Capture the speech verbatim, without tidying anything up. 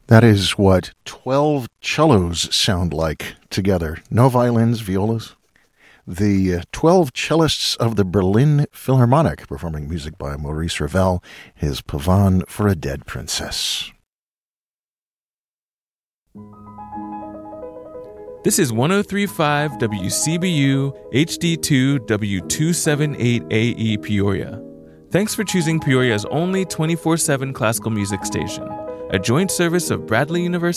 That is what twelve cellos sound like together. No violins, violas. The uh, twelve cellists of the Berlin Philharmonic, performing music by Maurice Ravel, his Pavane for a Dead Princess. This is one oh three point five W C B U H D two W two seventy-eight A E Peoria. Thanks for choosing Peoria's only twenty-four seven classical music station, a joint service of Bradley University